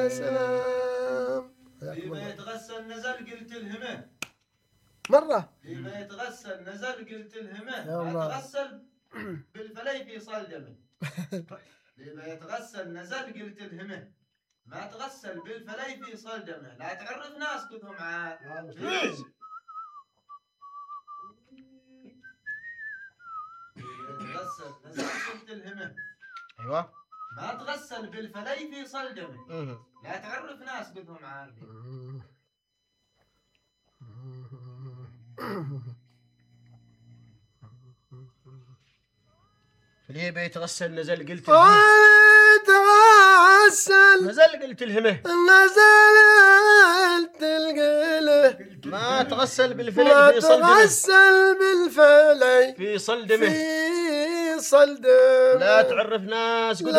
سلام. لما يتغسل نزل قلت الهمه مرة. لما يتغسل نزل قلت الهمه ما تغسل بالفلي في صلدمه. لما يتغسل نزل قلت الهمه ما تغسل بالفلي في صلدمه. لا تعرف ناس كذهم عاد. يتغسل نزل قلت الهمه ايوه ما تغسل بالفلي في صلدمه. لا تعرف ناس بدهم عارفين. فليه بيتغسل نزل قلت يتغسل نزل قلت الهمه نزلت القله ما تغسل بالفلي ما في صلدمه. تغسل بالفلي في صلدمه في صلدمه. لا تعرف ناس